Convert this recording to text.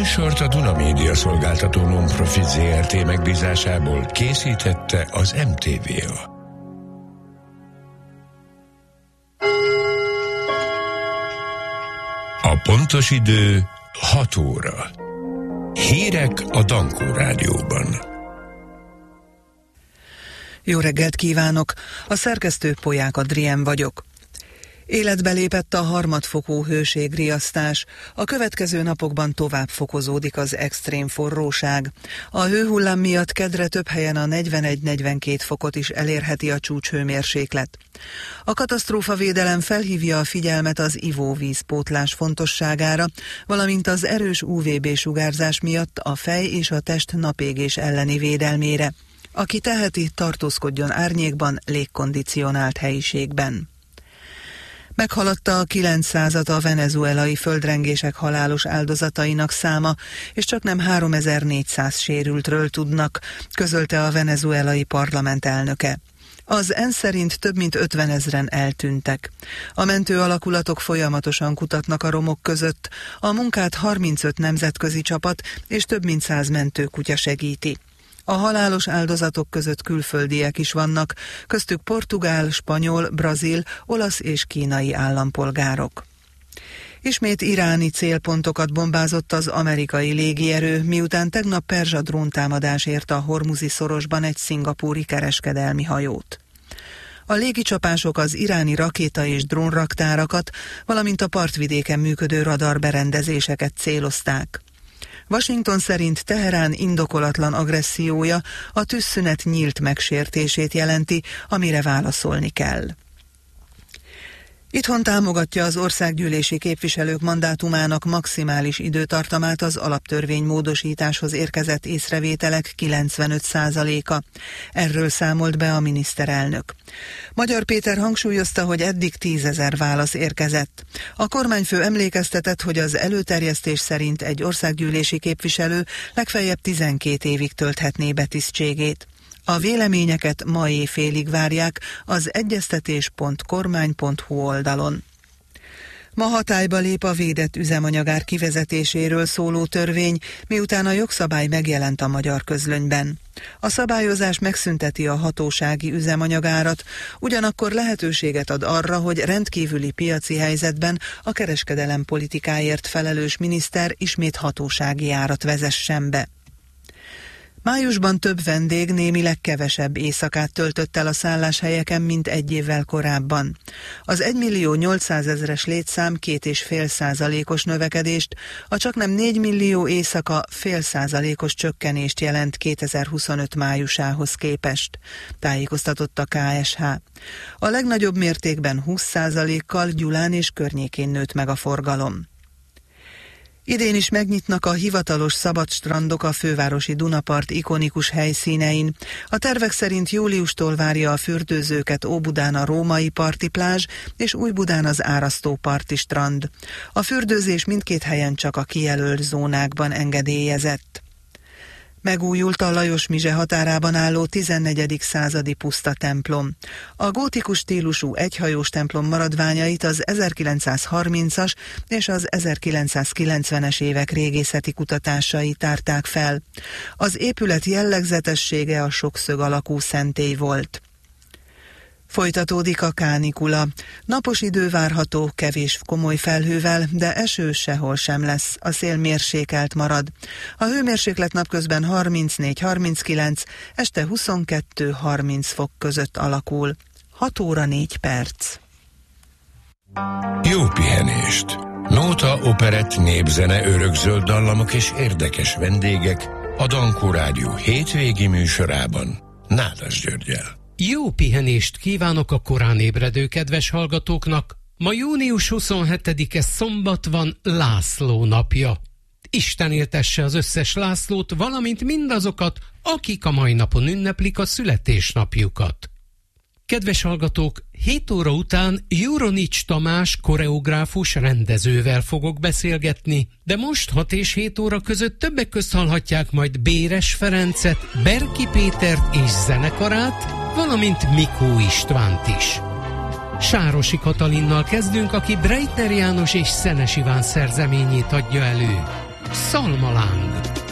műsort a Duna Média szolgáltató non-profit ZRT megbízásából készítette az MTVA. A pontos idő 6 óra. Hírek a Dankó Rádióban. Jó reggelt kívánok! A szerkesztő Polyák Adrien vagyok. Életbe lépett a harmadfokú hőségriasztás. A következő napokban tovább fokozódik az extrém forróság. A hőhullám miatt kedre több helyen a 41-42 fokot is elérheti a csúcshőmérséklet. A katasztrófavédelem felhívja a figyelmet az ivóvízpótlás fontosságára, valamint az erős UVB-sugárzás miatt a fej és a test napégés elleni védelmére. Aki teheti, tartózkodjon árnyékban, légkondicionált helyiségben. Meghaladta a 900-at a venezuelai földrengések halálos áldozatainak száma, és csaknem 3400 sérültről tudnak, közölte a venezuelai parlament elnöke. Az ENSZ szerint több mint 50 000 eltűntek. A mentő alakulatok folyamatosan kutatnak a romok között, a munkát 35 nemzetközi csapat és több mint 100 mentőkutya segíti. A halálos áldozatok között külföldiek is vannak, köztük portugál, spanyol, brazil, olasz és kínai állampolgárok. Ismét iráni célpontokat bombázott az amerikai légierő, miután tegnap perzsa dróntámadás érte a Hormuzi szorosban egy szingapúri kereskedelmi hajót. A légicsapások az iráni rakéta- és drónraktárakat, valamint a partvidéken működő radarberendezéseket célozták. Washington szerint Teherán indokolatlan agressziója a tűzszünet nyílt megsértését jelenti, amire válaszolni kell. Itthon támogatja az országgyűlési képviselők mandátumának maximális időtartamát az alaptörvény módosításhoz érkezett észrevételek 95%-a. Erről számolt be a miniszterelnök. Magyar Péter hangsúlyozta, hogy eddig 10 000 válasz érkezett. A kormányfő emlékeztetett, hogy az előterjesztés szerint egy országgyűlési képviselő legfeljebb 12 évig tölthetné be tisztségét. A véleményeket ma éjfélig várják az egyeztetés.kormány.hu oldalon. Ma hatályba lép a védett üzemanyagár kivezetéséről szóló törvény, miután a jogszabály megjelent a magyar közlönyben. A szabályozás megszünteti a hatósági üzemanyagárat, ugyanakkor lehetőséget ad arra, hogy rendkívüli piaci helyzetben a kereskedelem politikáért felelős miniszter ismét hatósági árat vezessen be. Májusban több vendég némileg kevesebb éjszakát töltött el a szálláshelyeken, mint egy évvel korábban. Az 1.800.000-es létszám 2,5%-os növekedést, a csaknem 4 millió éjszaka 0,5%-os csökkenést jelent 2025 májusához képest, tájékoztatott a KSH. A legnagyobb mértékben 20%-kal Gyulán és környékén nőtt meg a forgalom. Idén is megnyitnak a hivatalos szabadstrandok a fővárosi Dunapart ikonikus helyszínein. A tervek szerint júliustól várja a fürdőzőket Óbudán a Római parti plázs és Újbudán az Árasztó parti strand. A fürdőzés mindkét helyen csak a kijelölt zónákban engedélyezett. Megújult a Lajos-Mizse határában álló 14. századi puszta templom. A gótikus stílusú egyhajós templom maradványait az 1930-as és az 1990-es évek régészeti kutatásai tárták fel. Az épület jellegzetessége a sokszög alakú szentély volt. Folytatódik a kánikula. Napos idő várható, kevés komoly felhővel, de eső sehol sem lesz. A szél mérsékelt marad. A hőmérséklet napközben 34-39, este 22-30 fok között alakul. 6 óra 4 perc. Jó pihenést! Nóta, operett, népzene, örökzöld dallamok és érdekes vendégek a Dankó Rádió hétvégi műsorában Nádas Györggyel. Jó pihenést kívánok a korán ébredő kedves hallgatóknak! Ma június 27-e szombat van, László napja. Isten éltesse az összes Lászlót, valamint mindazokat, akik a mai napon ünneplik a születésnapjukat. Kedves hallgatók, 7 óra után Juronics Tamás koreográfus rendezővel fogok beszélgetni, de most 6 és 7 óra között többek közt hallhatják majd Béres Ferencet, Berki Pétert és zenekarát, valamint Mikó Istvánt is. Sárosi Katalinnal kezdünk, aki Breitner János és Szenes Iván szerzeményét adja elő. Szalmaláng.